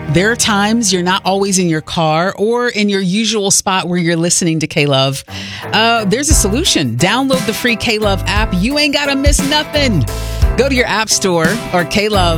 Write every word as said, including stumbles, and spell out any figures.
There are times you're not always in your car or in your usual spot where you're listening to K-Love. Uh, there's a solution. Download the free K-Love app. You ain't got to miss nothing. Go to your app store or K-Love